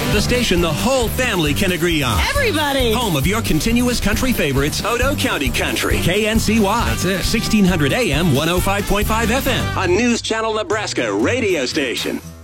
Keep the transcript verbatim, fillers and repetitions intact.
The station the whole family can agree on. Everybody! Home of your continuous country favorites, Odo County Country. K N C Y. That's it. sixteen hundred A M, one oh five point five F M. A News Channel Nebraska radio station.